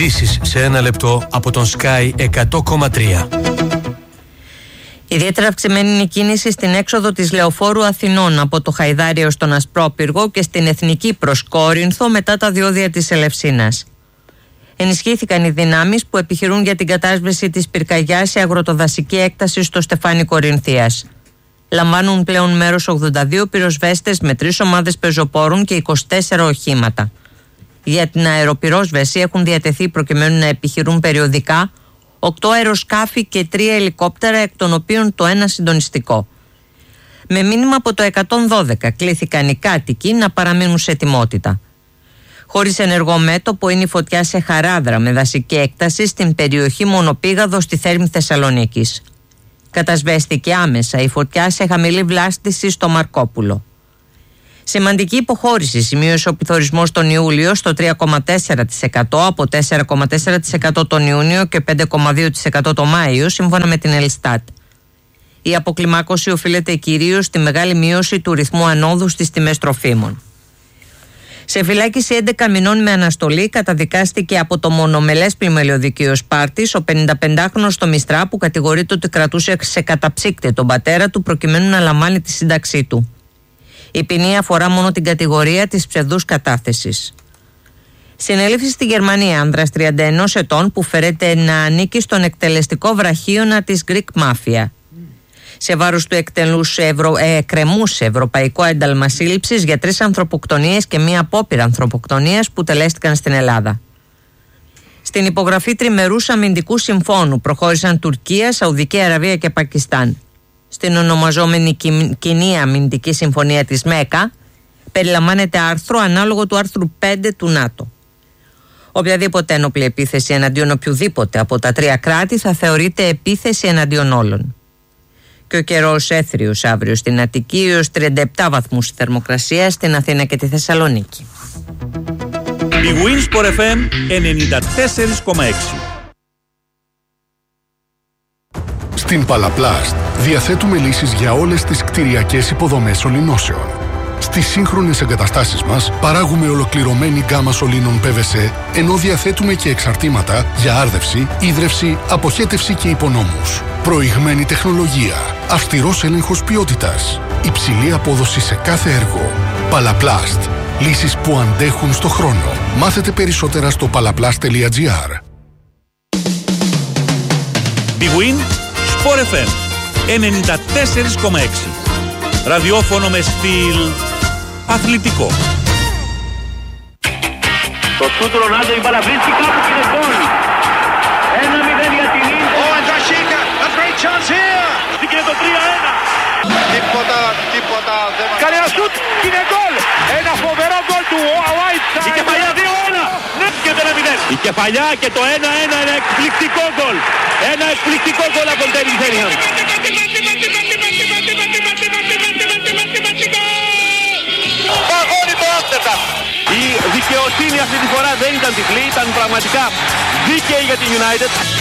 Ειδήσεις σε ένα λεπτό από τον Sky 100,3. Ιδιαίτερα αυξημένη είναι η κίνηση στην έξοδο της Λεωφόρου Αθηνών από το Χαϊδάριο στον Ασπρόπυργο και στην Εθνική προς Κόρινθο μετά τα διόδια της Ελευσίνας. Ενισχύθηκαν οι δυνάμεις που επιχειρούν για την κατάσβεση της πυρκαγιάς σε αγροτοδασική έκταση στο Στεφάνι Κορινθίας. Λαμβάνουν πλέον μέρος 82 πυροσβέστες με 3 ομάδες πεζοπόρων και 24 οχήματα. Για την αεροπυρόσβεση έχουν διατεθεί προκειμένου να επιχειρούν περιοδικά 8 αεροσκάφη και 3 ελικόπτερα, εκ των οποίων το ένα συντονιστικό. Με μήνυμα από το 112 κλήθηκαν οι κάτοικοι να παραμείνουν σε ετοιμότητα. Χωρίς ενεργό μέτωπο είναι η φωτιά σε Χαράδρα με δασική έκταση στην περιοχή Μονοπήγαδο στη Θέρμη Θεσσαλονίκης. Κατασβέστηκε άμεσα η φωτιά σε χαμηλή βλάστηση στο Μαρκόπουλο. Σημαντική υποχώρηση σημείωσε ο πληθωρισμός τον Ιούλιο στο 3,4% από 4,4% τον Ιούνιο και 5,2% τον Μάιο, σύμφωνα με την Ελστάτ. Η αποκλιμάκωση οφείλεται κυρίως στη μεγάλη μείωση του ρυθμού ανόδου στις τιμές τροφίμων. Σε φυλάκιση 11 μηνών με αναστολή καταδικάστηκε από το μονομελές πλημελιωδικείο Σπάρτης ο 55χρονος στο Μιστρά, που κατηγορείται ότι κρατούσε σε καταψύκτη τον πατέρα του προκειμένου να λαμβάνει τη σύνταξή του. Η ποινή αφορά μόνο την κατηγορία της ψευδούς κατάθεσης. Συνελήφθη στη Γερμανία άνδρας 31 ετών που φέρεται να ανήκει στον εκτελεστικό βραχίωνα της Greek Mafia. Σε βάρος του κρεμούσε ευρωπαϊκό ένταλμα σύλληψης για 3 ανθρωποκτονίες και 1 απόπειρα ανθρωποκτονίας που τελέστηκαν στην Ελλάδα. Στην υπογραφή τριμερούς αμυντικού συμφώνου προχώρησαν Τουρκία, Σαουδική Αραβία και Πακιστάν. Στην ονομαζόμενη κοινή αμυντική συμφωνία της ΜΕΚΑ περιλαμβάνεται άρθρο ανάλογο του άρθρου 5 του ΝΑΤΟ. Οποιαδήποτε ένοπλη επίθεση εναντίον οποιοδήποτε από τα 3 κράτη θα θεωρείται επίθεση εναντίον όλων. Και ο καιρός έθριος αύριο στην Αττική έως 37 βαθμούς θερμοκρασία στην Αθήνα και τη Θεσσαλονίκη. Η Winsport FM 94,6. Στην Παλαπλάστ διαθέτουμε λύσεις για όλες τις κτηριακές υποδομές σωληνώσεων. Στις σύγχρονες εγκαταστάσεις μας παράγουμε ολοκληρωμένη γκάμα σωλήνων PVC, ενώ διαθέτουμε και εξαρτήματα για άρδευση, ίδρυυση, αποχέτευση και υπονόμους. Προηγμένη τεχνολογία, αυστηρός έλεγχος ποιότητας, υψηλή απόδοση σε κάθε έργο. Παλαπλάστ. Λύσεις που αντέχουν στο χρόνο. Μάθετε περισσότερα στο palaplast.gr. Big Win Sport FM 94,6. Ραδιόφωνο με στυλ αθλητικό. Το σούτ Ρονάλντο, η μπάλα βρίσκει κάπου και είναι γκολ. 1-0 για την Ίντερ. Oh, and Rashica, a great chance here. Και είναι το 3-1. Τίποτα δεν μας... Κάνει ένα σούτ και είναι γκολ. Ένα φοβερό γκολ του White. Η κεφαλιά 2-1. Ναι, και το 1-0. Η κεφαλιά και το 1-1, ένα εκπληκτικό γκολ. Ένα εκπληκτικό γκολ από τον Τέρι Φέριχαμ. Παγώνει το Άμστερνταμ. Η δικαιοσύνη αυτή τη φορά δεν ήταν τυφλή, ήταν πραγματικά δίκαιη για την United.